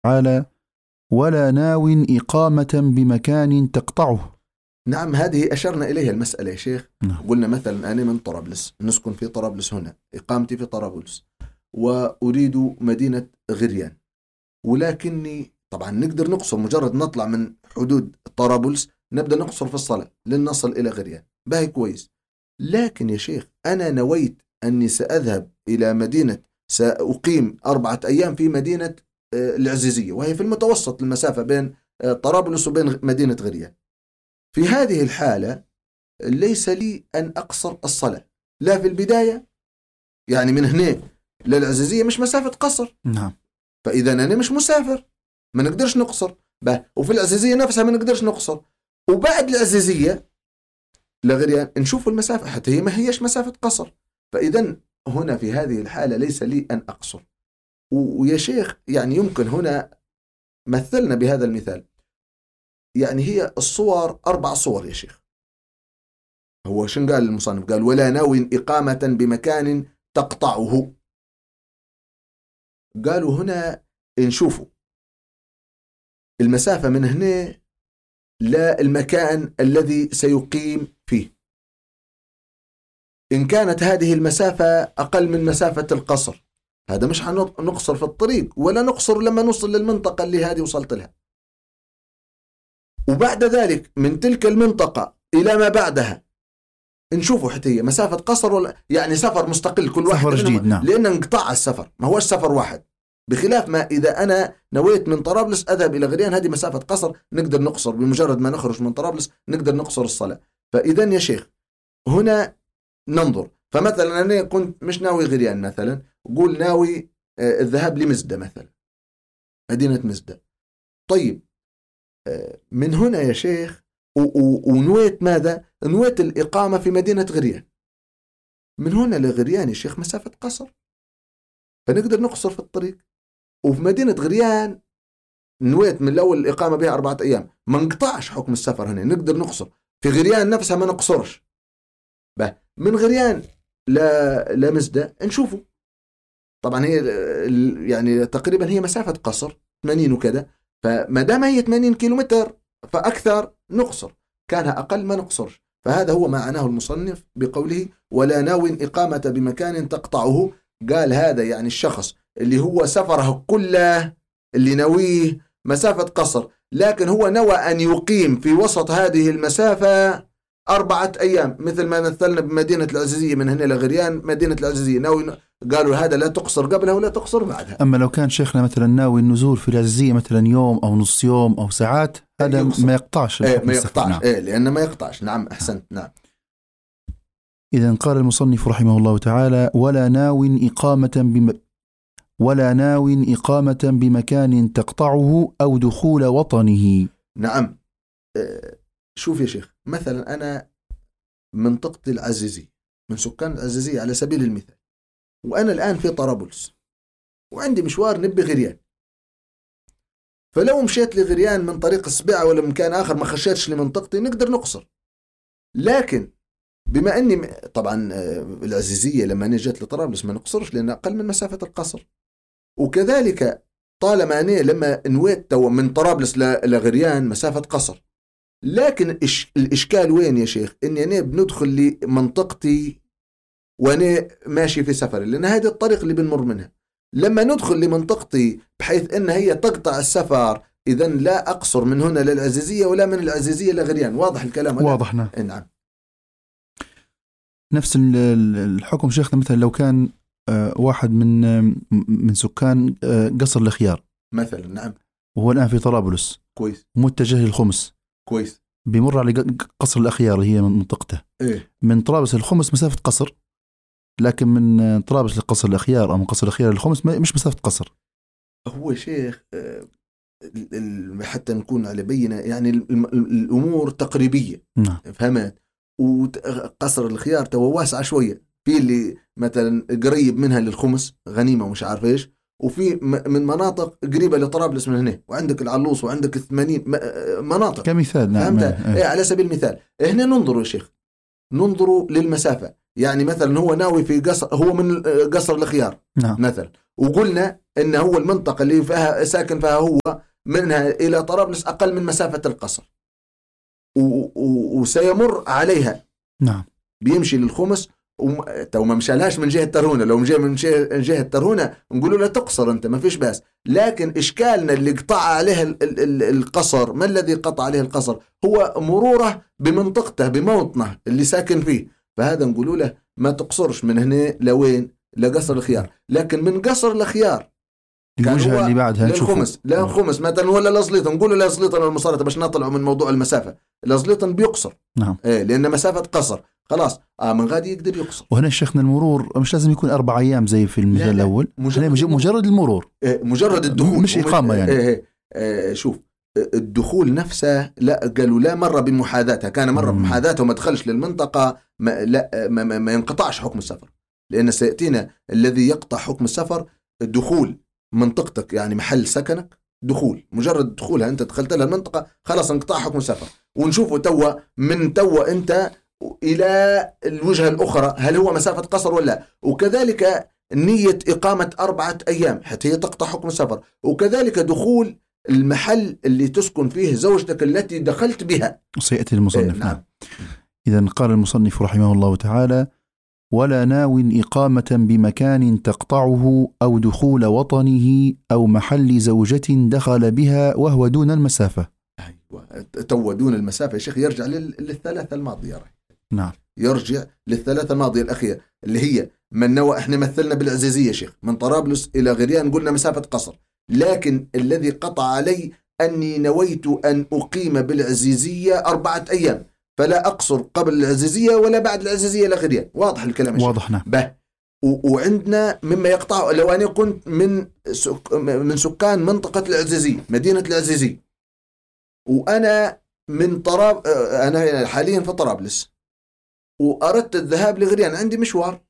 تعالى: ولا ناو إقامة بمكان تقطعه. نعم، هذه أشرنا إليها المسألة يا شيخ. نعم. قلنا مثلا أنا من طرابلس، نسكن في طرابلس هنا، إقامتي في طرابلس، وأريد مدينة غريان، ولكني طبعا نقدر نقصر، مجرد نطلع من حدود طرابلس نبدأ نقصر في الصلاة لن نصل إلى غريان، باهي كويس. لكن يا شيخ أنا نويت أني سأذهب إلى مدينة، سأقيم 4 أيام في مدينة العزيزية، وهي في المتوسط المسافة بين طرابلس وبين مدينة غريان. في هذه الحالة ليس لي أن أقصر الصلاة، لا في البداية، يعني من هنا للعزيزية مش مسافة قصر. نعم. فإذا أنا مش مسافر، ما نقدرش نقصر. وفي العزيزية نفسها ما نقدرش نقصر. وبعد العزيزية لغريان نشوف المسافة حتى هي ما هيش مسافة قصر. فإذا هنا في هذه الحالة ليس لي أن أقصر. ويا شيخ يعني يمكن هنا مثلنا بهذا المثال، يعني هي الصور 4 صور يا شيخ. هو شن قال المصنف؟ قال: ولا ناوي إقامة بمكان تقطعه. قالوا هنا نشوفوا المسافة من هنا لا المكان الذي سيقيم فيه. إن كانت هذه المسافة أقل من مسافة القصر، هذا مش هنقصر في الطريق، ولا نقصر لما نوصل للمنطقة اللي هذه وصلت لها. وبعد ذلك من تلك المنطقة إلى ما بعدها نشوفوا حتى هي مسافة قصر ولا يعني سفر مستقل كل واحد، سفر جديد. نعم. لأن انقطاع السفر، ما هوش سفر واحد. بخلاف ما إذا أنا نويت من طرابلس أذهب إلى غريان، هذه مسافة قصر نقدر نقصر بمجرد ما نخرج من طرابلس، نقدر نقصر الصلاة. فإذا يا شيخ هنا ننظر. فمثلا أنا كنت مش ناوي غريان، مثلا قول ناوي الذهاب لمزدة مثلا، مدينة مزدة. طيب من هنا يا شيخ ونويت ماذا؟ نويت الإقامة في مدينة غريان. من هنا لغريان يا شيخ مسافة قصر، فنقدر نقصر في الطريق. وفي مدينة غريان نويت من الأول الإقامة بها 4 أيام، ما انقطعش حكم السفر هنا، نقدر نقصر. في غريان نفسها ما نقصرش. من غريان لمزدة نشوفه. طبعا هي يعني تقريبا هي مسافة قصر 80 وكذا، فما دام هي 80 كيلومتر فأكثر نقصر، كانها أقل ما نقصرش. فهذا هو ما معناه المصنف بقوله: ولا ناوي إقامة بمكان تقطعه. قال هذا يعني الشخص اللي هو سفره كله اللي نويه مسافة قصر، لكن هو نوى أن يقيم في وسط هذه المسافة 4 أيام، مثل ما مثلنا بمدينة العزيزية من هنا لغريان، مدينة العزيزية ناوي. قالوا هذا لا تقصر قبلها ولا تقصر بعدها. أما لو كان شيخنا مثلا ناوي النزول في العزيزية مثلا يوم أو نص يوم أو ساعات، هذا ما يقطعش. ما يقطعش. نعم. لأنه ما يقطعش. نعم، أحسنت. نعم. إذن قال المصنف رحمه الله تعالى: ولا ناو إقامة بمكان تقطعه أو دخول وطنه. نعم. شوف يا شيخ، مثلا أنا منطقة العزيزية، من سكان العزيزية على سبيل المثال، وأنا الآن في طرابلس وعندي مشوار نبي غريان. فلو مشيت لغريان من طريق السبيعة ولا من مكان آخر ما خشيتش لمنطقتي نقدر نقصر. لكن بما أني طبعا العزيزية لما نجت لطرابلس ما نقصرش لأن أقل من مسافة القصر. وكذلك طالما أنا لما نويت من طرابلس لغريان مسافة قصر، لكن الإشكال وين يا شيخ؟ إني أنا بندخل لمنطقتي وأنا ماشي في سفر، لأن هذه الطريق اللي بنمر منها. لما ندخل لمنطقتي بحيث أن هي تقطع السفر، إذن لا أقصر من هنا للعزيزية ولا من العزيزية لغريان. واضح الكلام؟ واضح. نعم. نفس الحكم شيخنا مثلا لو كان واحد من سكان قصر الخيار مثلا. نعم. وهو الآن في طرابلس. كويس. متجه للخمس. كويس. بيمر على قصر الأخيار اللي هي منطقته. من طرابلس للخمس مسافة قصر، لكن من طرابلس لقصر الأخيار أو من قصر الأخيار للخمس مش مسافة قصر. هو شيخ حتى نكون على بينة، يعني الأمور تقريبية. نعم. فهمت؟ وقصر الخيار توا واسعة شوية، في اللي مثلا قريب منها للخمس غنيمة ومش عارف إيش، وفي من مناطق قريبة لطرابلس من هنا، وعندك العلوص وعندك 80 مناطق كمثال. نعم. فهمت؟ على سبيل المثال هنا ننظروا يا شيخ، ننظروا للمسافة. يعني مثلا هو ناوي في قصر، هو من قصر الخيار مثلا، وقلنا إن هو المنطقة اللي فيها ساكن فيها هو منها إلى طرابلس أقل من مسافة القصر، وسيمر عليها بيمشي للخمس، تو ما مشالهاش من جهة ترهونة، لو مشي من جهة ترهونة نقولوا له تقصر أنت ما فيش بأس، لكن إشكالنا اللي قطع عليه القصر، ما الذي قطع عليه القصر؟ هو مروره بمنطقته بموطنه اللي ساكن فيه، فهذا نقولوا له ما تقصرش من هنا لوين؟ لقصر الخيار. لكن من قصر الخيار الوجهة اللي بعدها للخمس، لا خمس مثلا ولا لزليطن، نقولوا لزليطن المصارته باش نطلعوا من موضوع المسافة، لزليطن بيقصر لأن مسافة قصر خلاص من غادي يقدر يقصر. وهنا شيخنا المرور مش لازم يكون 4 أيام زي في المثال الأول، مجرد المرور، مجرد الدخول مش إقامة يعني. شوف الدخول نفسه لا قالوا لا مرة بمحاذاتها، كان مرة بمحاذاتها وما دخلش للمنطقة ما ينقطعش حكم السفر، لأن سيأتينا الذي يقطع حكم السفر دخول منطقتك، يعني محل سكنك، دخول مجرد دخولها أنت دخلت لها المنطقة خلاص انقطاع حكم السفر. ونشوفه توا من توا أنت إلى الوجهة الأخرى هل هو مسافة قصر ولا، وكذلك نية إقامة 4 أيام حتى هي تقطع حكم السفر، وكذلك دخول المحل اللي تسكن فيه زوجتك التي دخلت بها. سيأتي المصنف. نعم. إذن قال المصنف رحمه الله تعالى: ولا ناو إقامة بمكان تقطعه أو دخول وطنه أو محل زوجة دخل بها وهو دون المسافة. أيوة تو دون المسافة يا شيخ يرجع للثلاثة الماضية. نعم يرجع للثلاثة الماضية الأخيرة اللي هي من نوى، احنا مثلنا بالعزيزية يا شيخ من طرابلس إلى غريان قلنا مسافة قصر، لكن الذي قطع علي أني نويت أن أقيم بالعزيزية 4 أيام، فلا أقصر قبل العزيزية ولا بعد العزيزية لغريان. واضح الكلام يا شيخ؟ واضح. نعم. وعندنا مما يقطع، لو أنا كنت من سكان منطقة العزيزية مدينة العزيزية، وأنا من أنا حاليا في طرابلس وأردت الذهاب لغريان، عندي مشوار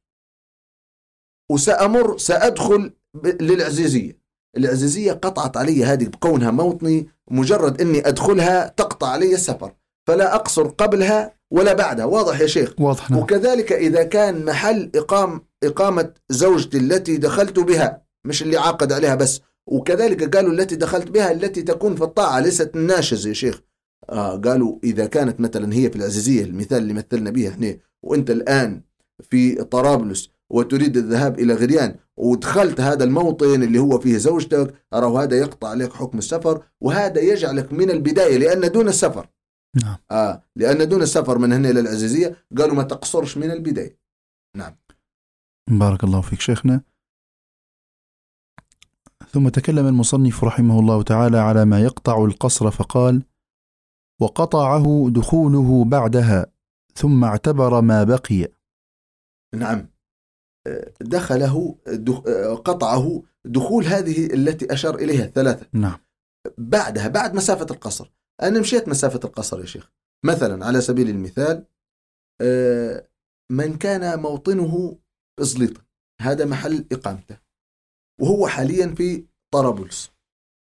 سأدخل للعزيزية، العزيزية قطعت علي هذه بكونها موطني، مجرد أني أدخلها تقطع علي السفر، فلا أقصر قبلها ولا بعدها. واضح يا شيخ؟ واضح. وكذلك إذا كان محل إقامة زوجتي التي دخلت بها، مش اللي عاقد عليها بس، وكذلك قالوا التي دخلت بها التي تكون في الطاعة ليست الناشز يا شيخ. قالوا إذا كانت مثلا هي في العزيزية المثال اللي مثلنا به هنا، وأنت الآن في طرابلس وتريد الذهاب إلى غريان ودخلت هذا الموطن اللي هو فيه زوجتك، أرى هذا يقطع عليك حكم السفر، وهذا يجعلك من البداية لأن دون السفر. نعم. لأن دون السفر من هنا إلى العزيزية قالوا ما تقصرش من البداية. نعم. بارك الله فيك شيخنا. ثم تكلم المصنف رحمه الله تعالى على ما يقطع القصر فقال: وقطعه دخوله بعدها ثم اعتبر ما بقي. نعم. دخله قطعه دخول هذه التي أشار إليها 3. نعم. بعدها بعد مسافة القصر، أنا مشيت مسافة القصر يا شيخ، مثلا على سبيل المثال من كان موطنه زليطن، هذا محل إقامته، وهو حاليا في طرابلس،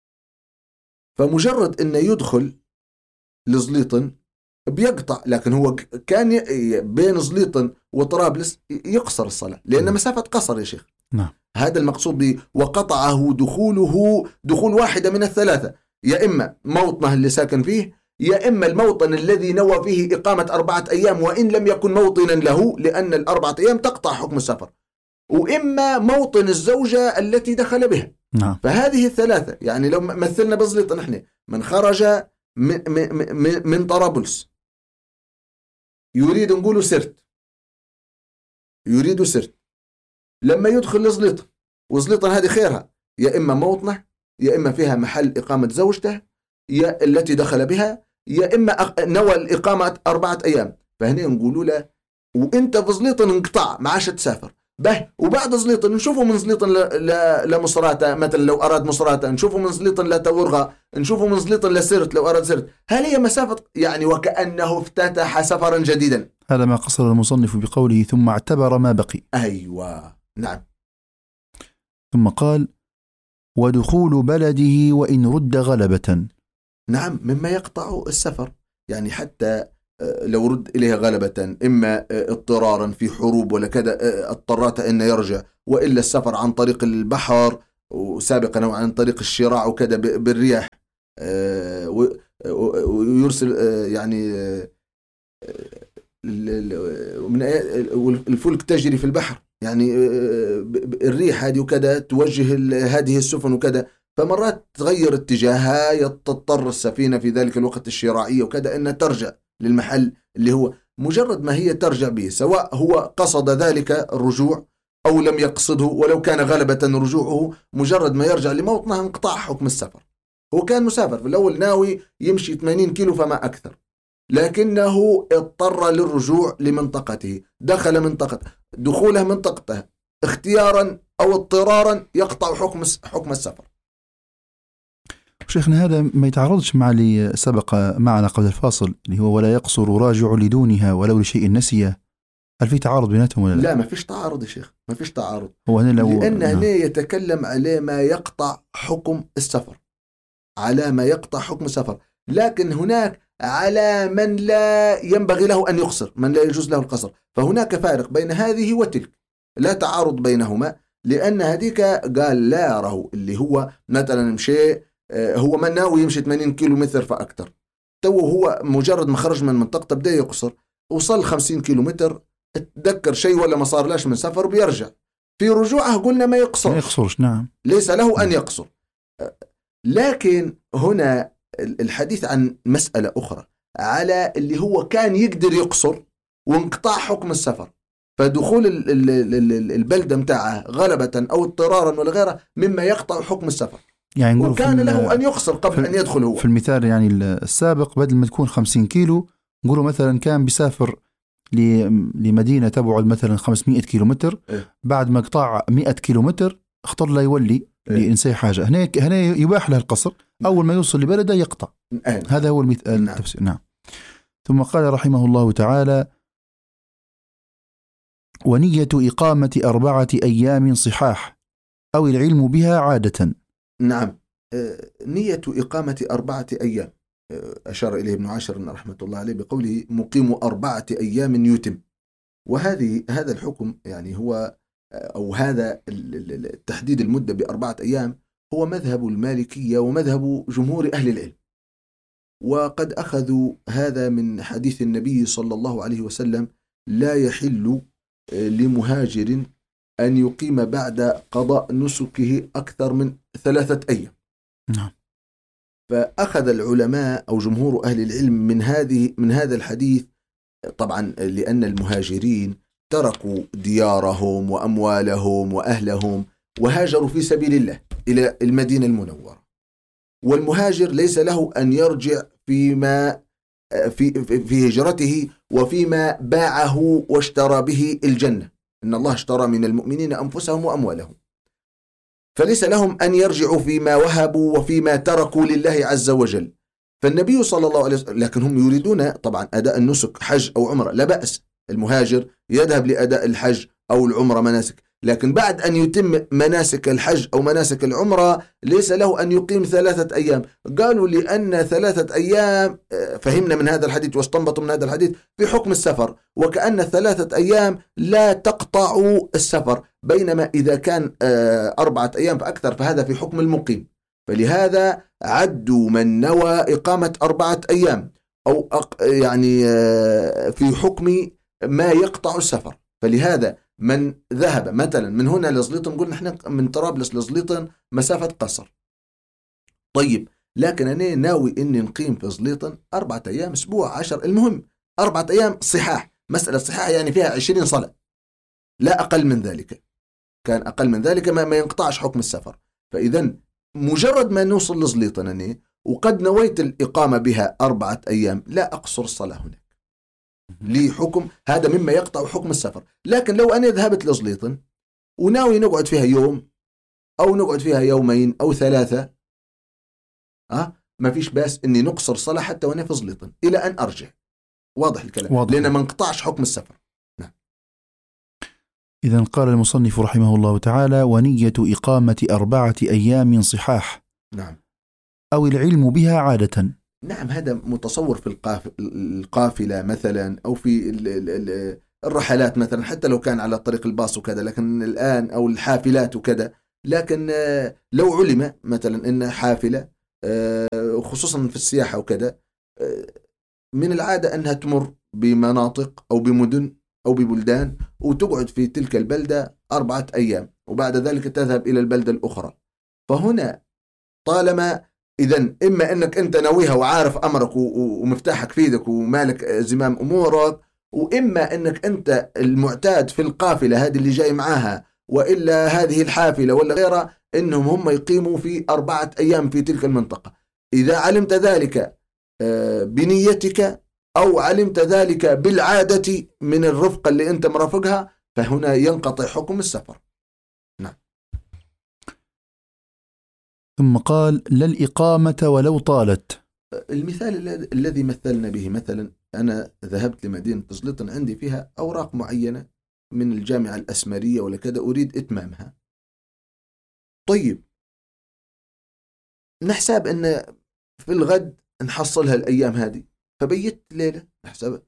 فمجرد أنه يدخل لزليطن بيقطع، لكن هو كان بين زليطن وطرابلس يقصر الصلاة لأن مسافة قصر يا شيخ. نعم. هذا المقصود به وقطعه دخوله دخول واحدة من الثلاثة، يا إما موطنه اللي ساكن فيه، يا إما الموطن الذي نوى فيه إقامة 4 أيام وإن لم يكن موطنا له لأن 4 أيام تقطع حكم السفر، وإما موطن الزوجة التي دخل بها. نعم. فهذه الثلاثة، يعني لو مثلنا بزليطن نحن من خرج من طرابلس يريد نقوله سرت، يريد سرت، لما يدخل لزليطن، وزليطن هذه خيرها يا إما موطنه، يا إما فيها محل إقامة زوجته يا التي دخل بها، يا إما نوى الإقامة 4 أيام، فهنا نقولوا له وإنت في زليطن انقطع ما عادش تسافر به، وبعد زليطن نشوفه من زليطن لمصراتة مثلا لو أراد مصراتة، نشوفه من زليطن لتورغة، نشوفه من زليطن لسرت لو أراد سرت، هل هي مسافة يعني وكأنه افتتح سفرا جديدا. هذا ما قصر المصنف بقوله ثم اعتبر ما بقي. أيوة. نعم. ثم قال: ودخول بلده وإن رد غلبة. نعم، مما يقطع السفر، يعني حتى لو رد إليها غلبة، إما اضطرارا في حروب ولا كذا اضطرت أن يرجع، وإلا السفر عن طريق البحر وسابقا أو عن طريق الشراع وكذا بالرياح، ويرسل يعني من الفلك تجري في البحر، يعني الريح هذه وكذا توجه هذه السفن وكذا، فمرات تغير اتجاهها، تضطر السفينة في ذلك الوقت الشراعية وكذا أنها ترجع للمحل اللي هو مجرد ما هي ترجع به، سواء هو قصد ذلك الرجوع أو لم يقصده، ولو كان غلبة رجوعه، مجرد ما يرجع لموطنه انقطاع حكم السفر. هو كان مسافر في الأول ناوي يمشي 80 كيلو فما أكثر، لكنه اضطر للرجوع لمنطقته، دخل منطقته، دخوله منطقته اختيارا أو اضطرارا يقطع حكم السفر. شيخنا هذا ما يتعارضش مع اللي سبق معنا قبل الفاصل اللي هو ولا يقصر راجع لدونها ولو لشيء نسيه؟ هل في تعارض بيناتهم ولا لا؟ لا، ما فيش تعارض يا شيخ، ما فيش تعارض. هو هنا لأن هنا يتكلم على ما يقطع حكم السفر، على ما يقطع حكم السفر، لكن هناك على من لا ينبغي له أن يقصر، من لا يجوز له القصر، فهناك فارق بين هذه وتلك، لا تعارض بينهما. لأن هذيك قال لا يراه اللي هو مثلا مشي، هو من ناوي يمشي 80 كيلو متر فأكثر، تو هو مجرد ما خرج من منطقته بدأ يقصر، وصل 50 كيلو متر، اتذكر شيء ولا ما صار لاش من سفر بيرجع، في رجوعه قلنا ما يقصرش، نعم، ليس له أن يقصر. لكن هنا الحديث عن مسألة أخرى، على اللي هو كان يقدر يقصر وانقطاع حكم السفر، فدخول البلدة متاعه غلبة أو اضطرارا ولا غيره مما يقطع حكم السفر، يعني وكان له أن يقصر قبل أن يدخل هو. في المثال يعني السابق بدل ما تكون 50 كيلو، نقولوا مثلا كان بيسافر لمدينة تبعد مثلا 500 كيلو متر، بعد ما قطع 100 كيلو متر اختار لا يولي لإنسان حاجة، هنا يباح له القصر، أول ما يوصل لبلده يقطع. هذا هو التفسير. نعم. ثم قال رحمه الله تعالى: ونية إقامة 4 أيام صحاح أو العلم بها عادة. نعم، نية إقامة 4 أيام أشار إليه ابن عاشر رحمة الله عليه بقوله مقيم 4 أيام يتم. هذا الحكم يعني هو أو هذا التحديد المدة ب4 أيام هو مذهب المالكية ومذهب جمهور أهل العلم، وقد أخذوا هذا من حديث النبي صلى الله عليه وسلم: لا يحل لمهاجر أن يقيم بعد قضاء نسكه أكثر من 3 أيام. نعم. فأخذ العلماء أو جمهور أهل العلم من هذا الحديث، طبعا لأن المهاجرين تركوا ديارهم وأموالهم وأهلهم وهاجروا في سبيل الله إلى المدينة المنورة، والمهاجر ليس له أن يرجع فيما في هجرته وفيما باعه واشترى به الجنة، إن الله اشترى من المؤمنين أنفسهم وأموالهم، فليس لهم أن يرجعوا فيما وهبوا وفيما تركوا لله عز وجل. فالنبي صلى الله عليه وسلم، لكن هم يريدون طبعا أداء النسك حج أو عمرة، لا بأس، المهاجر يذهب لأداء الحج أو العمرة مناسك، لكن بعد أن يتم مناسك الحج أو مناسك العمرة ليس له أن يقيم 3 أيام. قالوا لأن 3 أيام فهمنا من هذا الحديث واستنبطوا من هذا الحديث في حكم السفر، وكأن 3 أيام لا تقطع السفر، بينما إذا كان 4 أيام فأكثر فهذا في حكم المقيم. فلهذا عدوا من نوى إقامة 4 أيام أو يعني في حكم ما يقطع السفر. فلهذا من ذهب مثلا من هنا لزليطن، قلنا نحن من طرابلس لزليطن مسافة قصر، طيب لكن أنا ناوي إني نقيم في زليطن 4 أيام، أسبوع، 10، المهم 4 أيام صحاح، مسألة صحاح يعني فيها 20 صلاة، لا أقل من ذلك، كان أقل من ذلك ما ينقطعش حكم السفر. فإذا مجرد ما نوصل لزليطن أنا وقد نويت الإقامة بها 4 أيام لا أقصر الصلاة هناك، لي حكم هذا مما يقطع حكم السفر. لكن لو أنا ذهبت لزليطن وناوي نقعد فيها يوم أو نقعد فيها 2 يوم أو 3، ما فيش باس إني نقصر صلاة حتى وأنا في زليطن إلى أن أرجع. واضح الكلام؟ واضح. لأن ما انقطعش حكم السفر. نعم. إذن قال المصنف رحمه الله تعالى: ونية إقامة 4 أيام صحاح. نعم. أو العلم بها عادة. نعم، هذا متصور في القافلة مثلا، أو في الرحلات مثلا، حتى لو كان على طريق الباص وكذا، لكن الآن أو الحافلات وكذا. لكن لو علم مثلا أن حافلة خصوصا في السياحة وكذا، من العادة أنها تمر بمناطق أو بمدن أو ببلدان، وتقعد في تلك البلدة 4 أيام، وبعد ذلك تذهب إلى البلدة الأخرى. فهنا طالما إذن إما أنك أنت ناويها وعارف أمرك ومفتاحك في يدك ومالك زمام أمورك، وإما أنك أنت المعتاد في القافلة هذه اللي جاي معاها، وإلا هذه الحافلة ولا غيرها، إنهم هم يقيموا في 4 أيام في تلك المنطقة. إذا علمت ذلك بنيتك، أو علمت ذلك بالعادة من الرفقة اللي أنت مرافقها، فهنا ينقطع حكم السفر. نعم. ثم قال: لا الإقامة ولو طالت. المثال الذي مثلنا به، مثلا أنا ذهبت لمدينة زلطن، عندي فيها أوراق معينة من الجامعة الأسمرية ولا كذا، أريد إتمامها. طيب، نحسب أن في الغد نحصلها الأيام هذه، فبيت ليلة نحسب،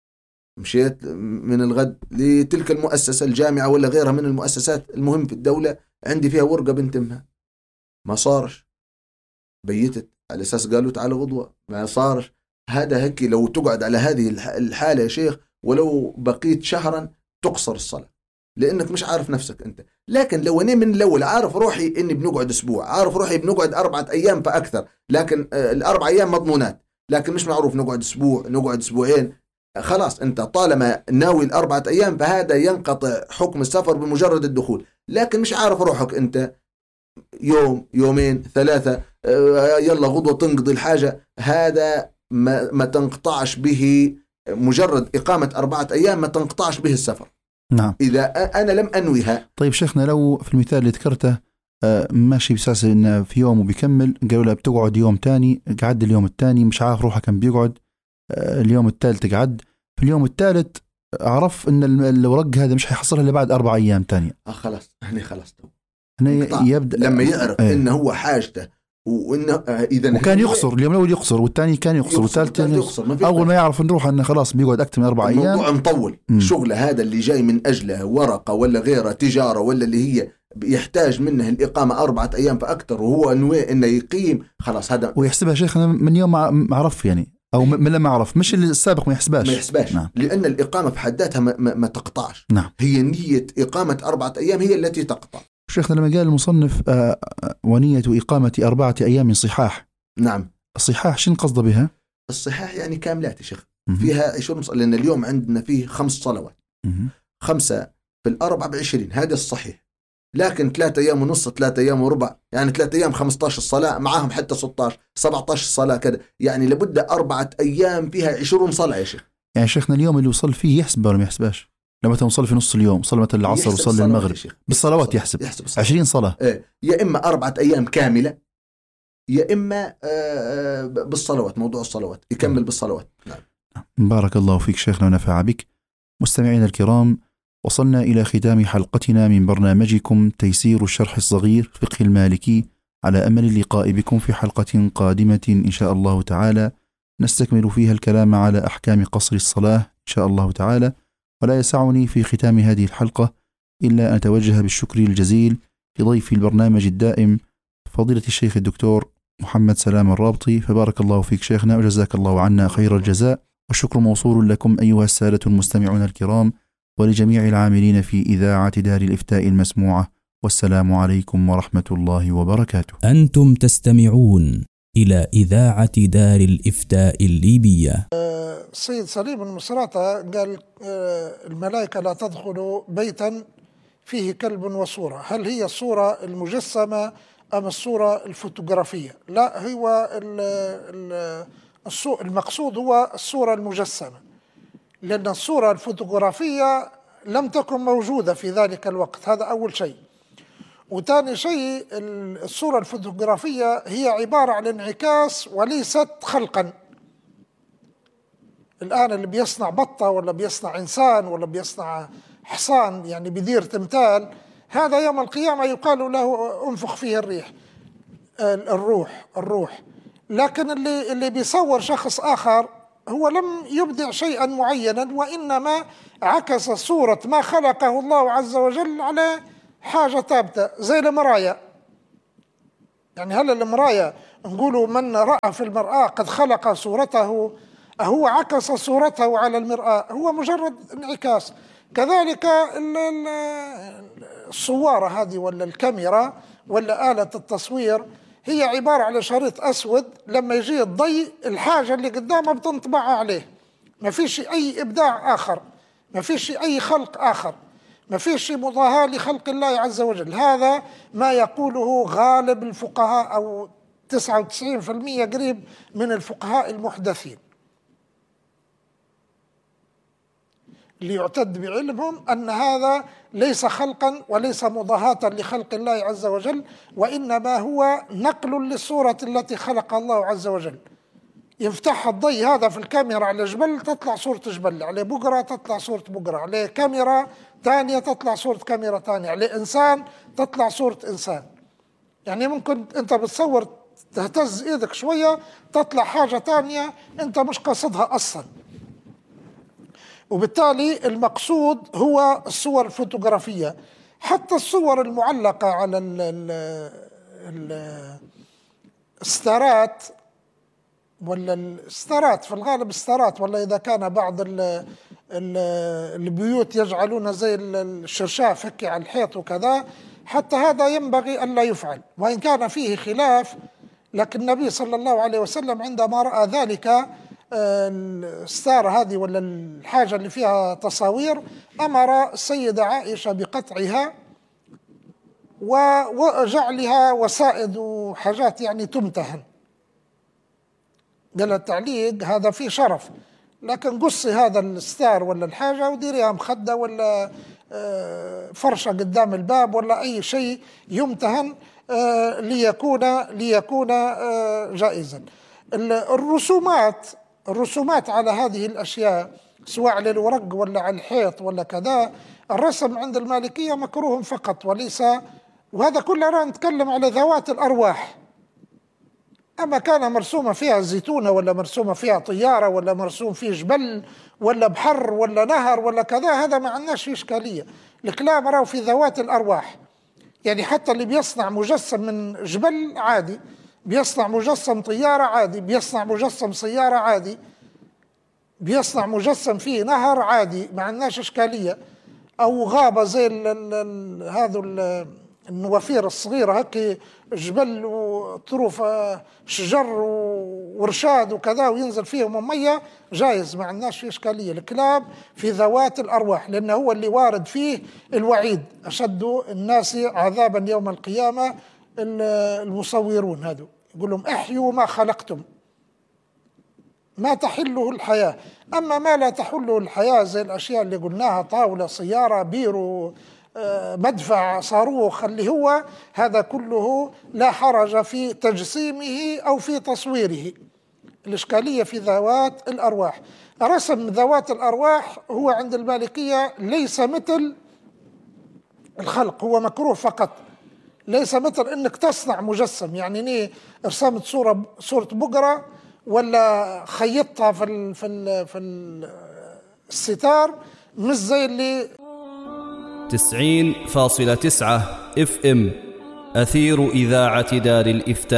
مشيت من الغد لتلك المؤسسة، الجامعة ولا غيرها من المؤسسات المهم في الدولة، عندي فيها ورقة بنتمها، ما صارش. بيتت على أساس قالوا تعالى غضوة، ما صارش. هذا هيك لو تقعد على هذه الحالة يا شيخ، ولو بقيت شهرا تقصر الصلاة، لأنك مش عارف نفسك أنت. لكن لو أنا من الأول عارف روحي إني بنقعد أسبوع، عارف روحي بنقعد 4 أيام فأكثر، لكن ال4 أيام مضمونات، لكن مش معروف نقعد أسبوع نقعد أسبوعين، خلاص أنت طالما ناوي ال4 أيام، فهذا ينقطع حكم السفر بمجرد الدخول. لكن مش عارف روحك أنت، يوم يومين 3، يلا غضوة تنقضي الحاجة، هذا ما تنقطعش به، مجرد إقامة 4 أيام ما تنقطعش به السفر. نعم. إذا أنا لم أنويها. طيب شيخنا، لو في المثال اللي ذكرته ماشي بساس إنه في يوم وبيكمل، قالوا له بتقعد يوم تاني، قعد اليوم التاني مش عارف روحه كم بيقعد، اليوم الثالث قعد، في اليوم الثالث عرف إن الورق هذا مش حيحصلها إلا بعد 4 أيام تانية. خلاص هني خلاص يبدأ لما يعرف إنه هو حاجته، وإنه إذا وكان يقصر اليوم الأول يقصر، والثاني كان يقصر، والثالث يقصر. أول ما يعرف نروح أنه خلاص بيقعد أكثر من 4 أيام، الموضوع مطول. شغله هذا اللي جاي من أجله ورقة ولا غيره، تجارة ولا اللي هي يحتاج منه الإقامة 4 أيام فأكثر، وهو نوي إنه يقيم، خلاص هذا ويحسبها شيخنا من يوم ما عرف يعني، أو من لما عرف، مش اللي السابق ما يحسباش. نعم. لأن الإقامة في حد ذاتها ما تقطعش. نعم. هي نية إقامة 4 أيام هي التي تقطع. شيخنا لما قال المصنف ونية إقامة 4 أيام صحاح. نعم. الصحاح شنو قصده بها؟ الصحاح يعني كاملات يا شيخ، فيها 20 لأن اليوم عندنا فيه 5 صلوات، 5 في ال4 ب20، هذا الصحيح. لكن 3 أيام ونص، 3 أيام وربع، يعني 3 أيام 15 صلاة، معاهم حتى 16 17 صلاة كذا، يعني لابد 4 أيام فيها 20 صلاة يا شيخ. يعني شيخنا اليوم اللي وصل فيه يحسب ولا ما يحسباش؟ لما تصلي في نص اليوم، صلى مثلا العصر وصلي المغرب، بالصلوات يحسب 20 صلاة. يا إما 4 أيام كاملة، يا إما بالصلوات، موضوع الصلوات يكمل بالصلوات. نعم. بارك الله فيك شيخنا ونفع بك. مستمعينا الكرام، وصلنا إلى ختام حلقتنا من برنامجكم تيسير الشرح الصغير فقه المالكي، على أمل اللقاء بكم في حلقة قادمة إن شاء الله تعالى، نستكمل فيها الكلام على أحكام قصر الصلاة إن شاء الله تعالى. ولا يسعني في ختام هذه الحلقة إلا أن أتوجه بالشكر الجزيل لضيف البرنامج الدائم فضيلة الشيخ الدكتور محمد سلام الرابطي، فبارك الله فيك شيخنا وجزاك الله عنا خير الجزاء. والشكر موصول لكم أيها السادة المستمعون الكرام، ولجميع العاملين في إذاعة دار الإفتاء المسموعة، والسلام عليكم ورحمة الله وبركاته. أنتم تستمعون إلى إذاعة دار الإفتاء الليبية. السيد سليم المصراطة قال الملائكة لا تدخل بيتا فيه كلب وصورة. هل هي الصورة المجسمة أم الصورة الفوتوغرافية؟ لا، هو المقصود هو الصورة المجسمة، لأن الصورة الفوتوغرافية لم تكن موجودة في ذلك الوقت، هذا أول شيء. وثاني شيء، الصورة الفوتوغرافية هي عبارة عن انعكاس وليست خلقا. الآن اللي بيصنع بطة ولا بيصنع إنسان ولا بيصنع حصان، يعني بيدير تمثال، هذا يوم القيامة يقال له انفخ فيه الروح. لكن اللي بيصور شخص آخر هو لم يبدع شيئا معينا، وإنما عكس صورة ما خلقه الله عز وجل على حاجة ثابتة زي المراية. يعني هل المراية نقولوا من رأى في المرآة قد خلق صورته، هو عكس صورته على المرآة، هو مجرد انعكاس. كذلك الصوارة هذه ولا الكاميرا ولا آلة التصوير هي عبارة على شريط أسود، لما يجي الضي الحاجة اللي قدامه بتنطبع عليه، ما فيش أي إبداع آخر، ما فيش أي خلق آخر، ما فيش مضاهاة لخلق الله عز وجل. هذا ما يقوله غالب الفقهاء أو 99% قريب من الفقهاء المحدثين اللي يعتد بعلمهم أن هذا ليس خلقا وليس مضاهاة لخلق الله عز وجل، وإنما هو نقل للصورة التي خلق الله عز وجل. يفتح الضي هذا في الكاميرا على جبل تطلع صورة جبل، عليه بقرة تطلع صورة بقرة، عليه كاميرا ثانية تطلع صورة كاميرا ثانية، عليه إنسان تطلع صورة إنسان. يعني ممكن أنت بتصور تهتز إيدك شوية تطلع حاجة ثانية أنت مش قصدها أصلا. وبالتالي المقصود هو الصور الفوتوغرافية. حتى الصور المعلقة على الستارات ولا الستارات، في الغالب الستارات، ولا إذا كان بعض البيوت يجعلون زي الشرشاف هكي على الحيط وكذا، حتى هذا ينبغي أن لا يفعل، وإن كان فيه خلاف. لكن النبي صلى الله عليه وسلم عندما رأى ذلك الستارة هذه ولا الحاجة اللي فيها تصاوير أمر السيدة عائشة بقطعها وجعلها وسائد وحاجات يعني تمتهن. قال التعليق هذا فيه شرف، لكن قصي هذا الستار ولا الحاجة وديريها مخدة ولا فرشة قدام الباب ولا أي شيء يمتهن ليكون جائزا. الرسومات على هذه الأشياء سواء على الورق ولا على الحيط ولا كذا، الرسم عند المالكية مكروه فقط وليس، وهذا كله نتكلم على ذوات الأرواح. أما كان مرسومة فيها زيتونة ولا مرسومة فيها طيارة ولا مرسوم فيه جبل ولا بحر ولا نهر ولا كذا، هذا ما عندناش إشكالية. الكلام راهو في ذوات الأرواح. يعني حتى اللي بيصنع مجسم من جبل عادي، بيصنع مجسم طيارة عادي، بيصنع مجسم سيارة عادي، بيصنع مجسم فيه نهر عادي، ما عندناش إشكالية. أو غابة زي هذا النوافير الصغيرة هكي، جبل وطروف شجر ورشاد وكذا وينزل فيهم مية، جايز، ما عندناش إشكالية. الكلام في ذوات الأرواح، لأنه هو اللي وارد فيه الوعيد: أشد الناس عذابا يوم القيامة المصورون. هذا يقول لهم احيوا ما خلقتم، ما تحله الحياة. أما ما لا تحله الحياة زي الأشياء اللي قلناها، طاولة، سيارة، بيرو، مدفع، صاروخ، اللي هو هذا كله لا حرج في تجسيمه أو في تصويره. الإشكالية في ذوات الأرواح. رسم ذوات الأرواح هو عند المالكية ليس مثل الخلق، هو مكروه فقط، ليس مثل انك تصنع مجسم. يعني رسمت صورة بقرة ولا خيطتها في الستار، مش زي اللي 90.9 FM أثير إذاعة دار الإفتاء.